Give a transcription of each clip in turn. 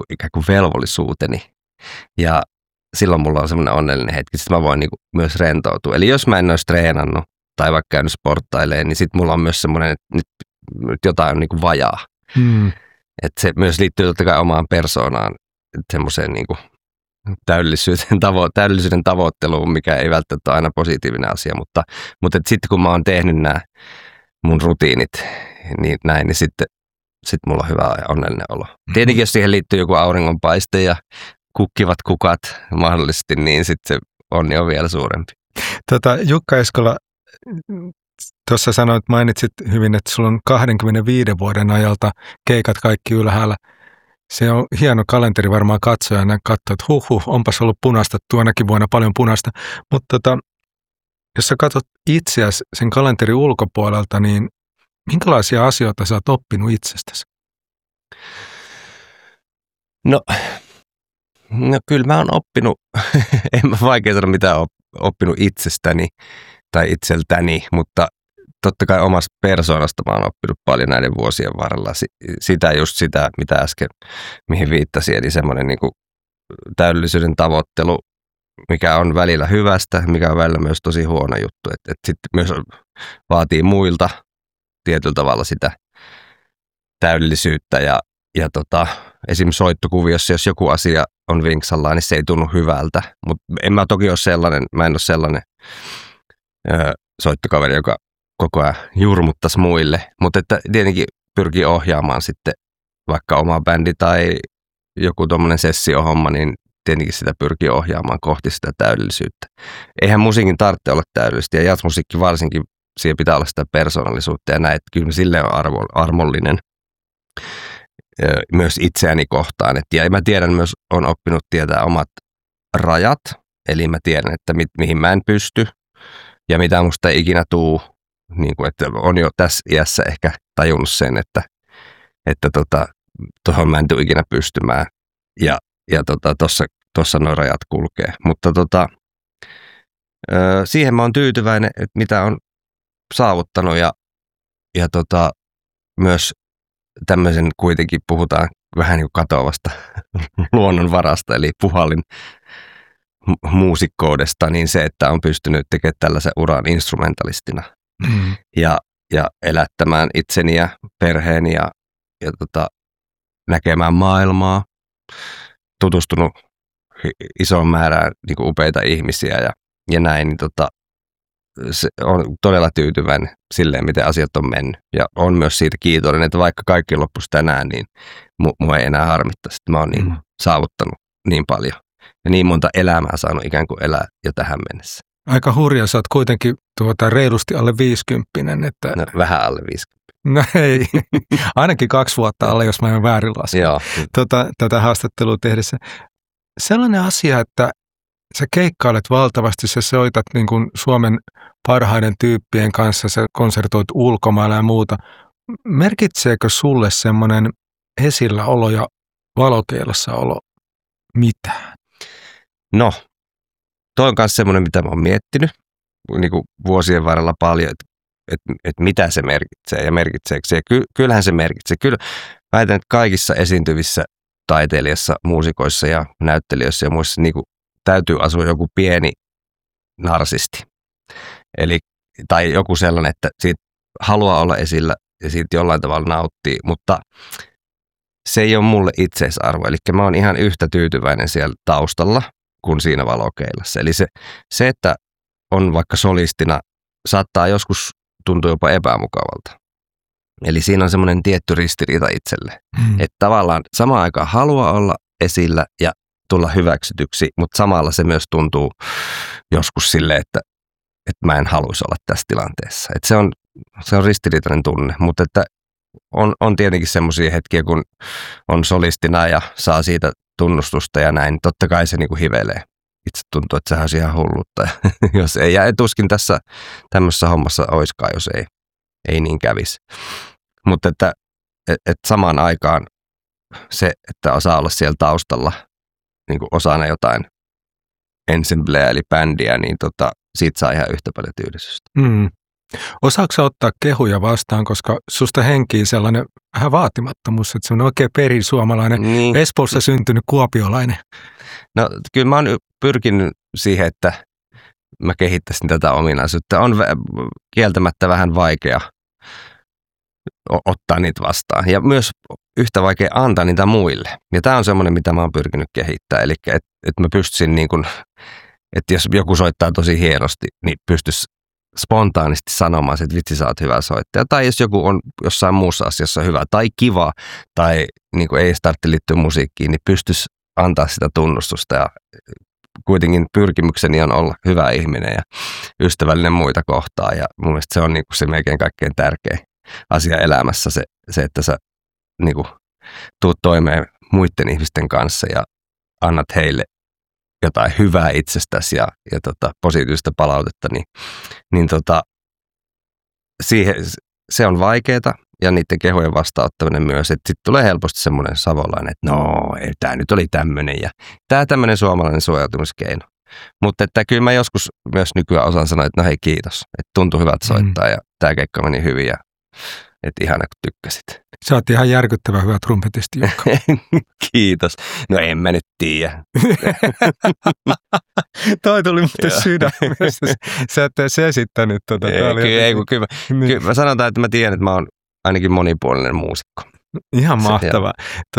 ikään kuin velvollisuuteni. Ja silloin mulla on semmoinen onnellinen hetki, että mä voin niin kuin myös rentoutua. Eli jos mä en olisi treenannut tai vaikka käynyt sporttailemaan, niin sitten mulla on myös semmoinen, että nyt jotain on niin kuin vajaa. Että se myös liittyy totta kai omaan persoonaan, semmoiseen niin kuin täydellisyyden tavoitteluun, mikä ei välttämättä ole aina positiivinen asia, mutta sitten kun mä oon tehnyt nämä mun rutiinit, niin sitten mulla on hyvä ja onnellinen olo. Tietenkin jos siihen liittyy joku auringonpaiste ja kukkivat kukat mahdollisesti, niin sitten se onni on vielä suurempi. Jukka Eskola, tuossa mainitsit hyvin, että sulla on 25 vuoden ajalta keikat kaikki ylhäällä. Se on hieno kalenteri varmaan katsojana katsoa, että onpas ollut punaista, tuonakin vuonna paljon punaista. Mutta jos sä katsot itseäsi sen kalenterin ulkopuolelta, niin minkälaisia asioita sä oot oppinut itsestäsi? No kyllä mä oon oppinut, en mä vaikea sanoa mitä oon oppinut itsestäni tai itseltäni, mutta totta kai omasta persoonasta mä oon oppinut paljon näiden vuosien varrella. Sitä, mitä äsken mihin viittasin, eli semmoinen niin kuin täydellisyyden tavoittelu, mikä on välillä hyvästä, mikä on välillä myös tosi huono juttu. Että sitten myös vaatii muilta tietyllä tavalla sitä täydellisyyttä ja esimerkiksi soittokuviossa, jos joku asia on vinksallaan, niin se ei tunnu hyvältä. Mutta mä toki mä en ole sellainen soittokaveri, joka koko ajan jurmuttaisi muille, mutta että tietenkin pyrkii ohjaamaan sitten vaikka oma bändi tai joku tuommoinen sessiohomma, niin tietenkin sitä pyrkii ohjaamaan kohti sitä täydellisyyttä. Eihän musiikin tarvitse olla täydellistä ja jazzmusiikki varsinkin, siihen pitää olla sitä persoonallisuutta ja näin, että kyllä sille on armollinen myös itseäni kohtaan. Ja mä tiedän myös, on oppinut tietää omat rajat, eli mä tiedän, että mihin mä en pysty ja mitä musta ei ikinä tuu. Niin kuin, että on jo tässä iässä ehkä tajunnut sen, että tuohon mä en tule ikinä pystymään ja tuossa nuo rajat kulkee. Mutta siihen mä oon tyytyväinen, että mitä on saavuttanut ja myös tämmöisen kuitenkin puhutaan vähän niin kuin katoavasta luonnonvarasta, eli puhallin muusikkoudesta, niin se, että on pystynyt tekemään tällaisen uran instrumentalistina ja elättämään itseni ja perheeni ja näkemään maailmaa, tutustunut isoon määrään niin kuin upeita ihmisiä ja näin, niin se on todella tyytyväinen silleen, miten asiat on mennyt. Ja on myös siitä kiitollinen, että vaikka kaikki loppuisi tänään, niin mua ei enää harmittaisi, että mä oon niin saavuttanut niin paljon. Ja niin monta elämää saanut ikään kuin elää jo tähän mennessä. Aika hurja, sä oot kuitenkin reilusti alle 50. Että... No, vähän alle 50. No ei, ainakin 2 vuotta alle, jos mä en väärin laske. Joo. Tätä haastattelua tehdessä. Sellainen asia, että sä keikkailet valtavasti, sä soitat niin kuin Suomen parhaiden tyyppien kanssa, sä konsertoit ulkomailla ja muuta. Merkitseekö sulle semmoinen esilläolo ja valokeilassa olo mitään? No, toi on myös semmoinen, mitä mä oon miettinyt niin kuin vuosien varrella paljon, että mitä se merkitsee ja merkitseekö se. Kyllähän se merkitsee. Kyllä väitän, että kaikissa esiintyvissä taiteilijassa, muusikoissa ja näyttelijöissä ja muissa niin kuin täytyy asua joku pieni narsisti. Eli, tai joku sellainen, että siitä haluaa olla esillä ja siitä jollain tavalla nauttii, mutta se ei ole mulle itseisarvo. Eli mä oon ihan yhtä tyytyväinen siellä taustalla kuin siinä valokeilassa. Eli se, että on vaikka solistina, saattaa joskus tuntua jopa epämukavalta. Eli siinä on semmoinen tietty ristiriita itselle. Että tavallaan samaan aikaan haluaa olla esillä ja tulla hyväksytyksi, mutta samalla se myös tuntuu joskus silleen, että mä en haluaisi olla tässä tilanteessa. Että se on ristiriitainen tunne, mutta että on tietenkin semmoisia hetkiä, kun on solistina ja saa siitä tunnustusta ja näin, niin totta kai se niinku hivelee. Itse tuntuu, että sehän olisi ihan hullutta, jos ei. Ja etuskin tässä tämmöisessä hommassa oiskaan, jos ei niin kävisi. Mutta että samaan aikaan se, että osaa olla siellä taustalla niin kuin osana jotain ensembleä eli bändiä, niin siitä saa ihan yhtä paljon tyydellisyyttä. Osaatko sä ottaa kehuja vastaan, koska susta henkii sellainen vähän vaatimattomuus, että se on oikein perisuomalainen, Niin. Espoossa syntynyt kuopiolainen. No kyllä mä oon pyrkinyt siihen, että mä kehittäisin tätä ominaisuutta. On kieltämättä vähän vaikea ottaa niitä vastaan ja myös yhtä vaikea antaa niitä muille. Ja tämä on semmoinen, mitä mä oon pyrkinyt kehittämään. Eli että mä pystyisin niin kuin, että jos joku soittaa tosi hienosti, niin pystyisi spontaanisti sanomaan, että vitsi, sä oot hyvä soittaja. Tai jos joku on jossain muussa asiassa hyvä tai kiva tai niin kuin ei tarvitse liittyä musiikkiin, niin pystyisi antaa sitä tunnustusta. Ja kuitenkin pyrkimykseni on olla hyvä ihminen ja ystävällinen muita kohtaan. Ja mun mielestä se on niin kuin se melkein kaikkein tärkein asia elämässä, se että sä niin kuin tuut toimeen muiden ihmisten kanssa ja annat heille jotain hyvää itsestäsi ja positiivista palautetta, niin siihen, se on vaikeaa ja niiden kehojen vastaanottaminen myös, että sitten tulee helposti semmoinen savolainen, että no, tämä nyt oli tämmöinen ja tämä tämmöinen suomalainen suojautumiskeino. Mutta että kyllä mä joskus myös nykyään osaan sanoa, että no hei kiitos, että tuntui hyvältä soittaa ja tämä keikka meni hyvin ja että ihana kun tykkäsit. Sä oot ihan järkyttävän hyvä trumpetisti, Jukka. Kiitos. No en mä nyt tiedä. Toi tuli muuten sydämestä. Sä et edes esittänyt tuota. Kyllä mä sanotaan, että mä tiedän, että mä oon ainakin monipuolinen muusikko. Ihan mahtava.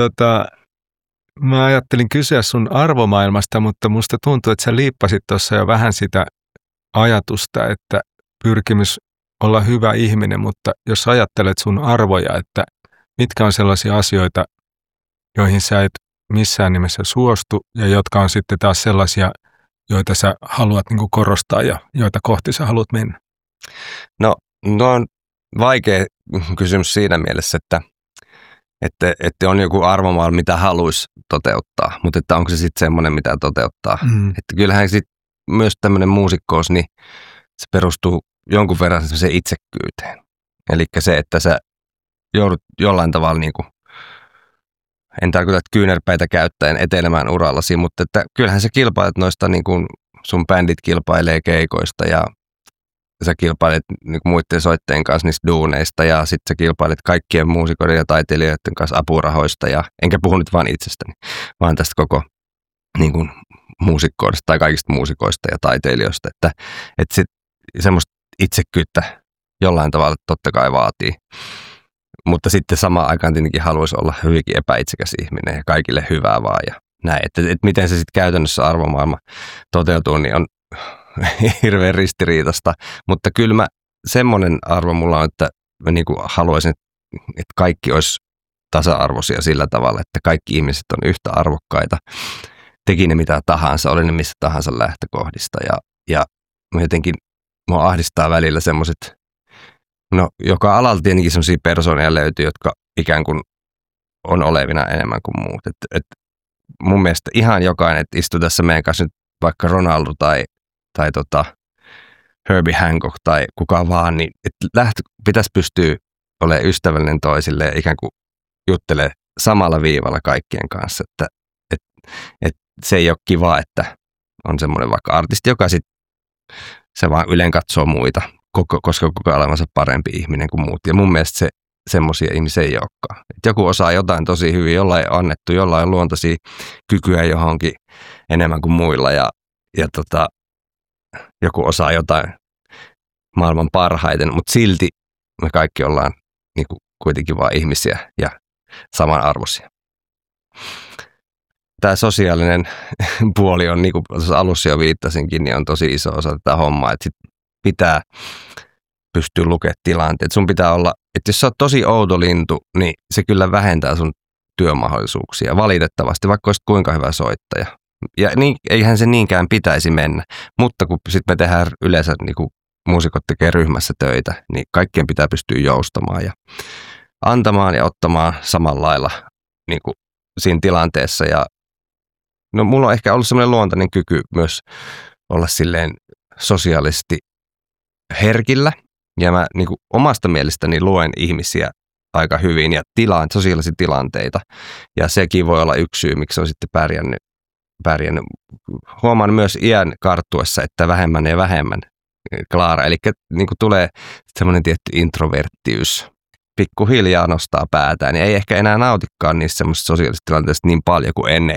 Mä ajattelin kysyä sun arvomaailmasta, mutta musta tuntuu, että sä liippasit tuossa jo vähän sitä ajatusta, että pyrkimys olla hyvä ihminen, mutta jos ajattelet sun arvoja, että mitkä on sellaisia asioita, joihin sä et missään nimessä suostu ja jotka on sitten taas sellaisia, joita sä haluat niin kuin korostaa ja joita kohti sä haluat mennä? No on vaikea kysymys siinä mielessä, että on joku arvomaailma, mitä haluaisi toteuttaa, mutta että onko se sitten semmoinen, mitä toteuttaa. Että kyllähän sitten myös tämmöinen muusikkous, niin se perustuu jonkun verran se itsekkyyteen. Eli se, että sä joudut jollain tavalla, niin kuin, en tarkoita kyynärpäitä käyttäen etelemään urallasi, mutta että kyllähän sä kilpailet noista, niin kuin sun bändit kilpailee keikoista ja sä kilpailet niin kuin muiden soittajien kanssa niistä duuneista ja sitten sä kilpailet kaikkien muusikoiden ja taiteilijoiden kanssa apurahoista ja enkä puhu nyt vaan itsestäni, vaan tästä koko niin kuin muusikkoudesta tai kaikista muusikoista ja taiteilijoista, että semmoista itsekkyyttä jollain tavalla totta kai vaatii. Mutta sitten samaan aikaan tietenkin haluaisi olla hyvinkin epäitsekäs ihminen ja kaikille hyvää vaan ja näin. Että miten se sitten käytännössä arvomaailma toteutuu, niin on hirveän ristiriitasta. Mutta kyllä semmoinen arvo mulla on, että mä niin kuin haluaisin, että kaikki olisi tasa-arvoisia sillä tavalla, että kaikki ihmiset on yhtä arvokkaita. Teki ne mitä tahansa, oli ne missä tahansa lähtökohdista ja jotenkin mua ahdistaa välillä semmoiset, no joka alalta tietenkin semmoisia persoonia löytyy, jotka ikään kuin on olevina enemmän kuin muut. Et mun mielestä ihan jokainen, että istuu tässä meidän kanssa nyt vaikka Ronaldo tai Herbie Hancock tai kuka vaan, niin pitäisi pystyä olemaan ystävällinen toisille ja ikään kuin juttelee samalla viivalla kaikkien kanssa. Että se ei ole kiva, että on semmoinen vaikka artisti, joka sitten se vaan ylen katsoo muita, koska koko olevansa parempi ihminen kuin muut. Ja mun mielestä semmoisia ihmisiä ei olekaan. Et joku osaa jotain tosi hyvin, jollain on annettu, jollain on luontaisia kykyjä johonkin enemmän kuin muilla. Ja joku osaa jotain maailman parhaiten, mutta silti me kaikki ollaan niin kuin kuitenkin vaan ihmisiä ja samanarvoisia. Tämä sosiaalinen puoli on, niin kuin alussa jo viittasinkin, niin on tosi iso osa tätä hommaa, että sit pitää pystyä lukemaan tilanteet. Sun pitää olla, että jos sä oot tosi outo lintu, niin se kyllä vähentää sun työmahdollisuuksia valitettavasti, vaikka olisit kuinka hyvä soittaja. Ja niin, eihän se niinkään pitäisi mennä, mutta kun sitten me tehdään yleensä, niin kuin muusikot tekee ryhmässä töitä, niin kaikkien pitää pystyä joustamaan ja antamaan ja ottamaan samalla lailla niin kuin siinä tilanteessa. Ja no, mulla on ehkä ollut semmoinen luontainen kyky myös olla silleen sosiaalisesti herkillä. Ja mä niin kuin omasta mielestäni luen ihmisiä aika hyvin ja sosiaalisia tilanteita. Ja sekin voi olla yksi syy, miksi on sitten pärjännyt. Huomaan myös iän karttuessa, että vähemmän ja vähemmän Klaara. Eli niin kuin tulee semmoinen tietty introverttiys. Pikkuhiljaa nostaa päätään, niin ei ehkä enää nautikaan niissä semmoisissa sosiaalisissa tilanteissa niin paljon kuin ennen.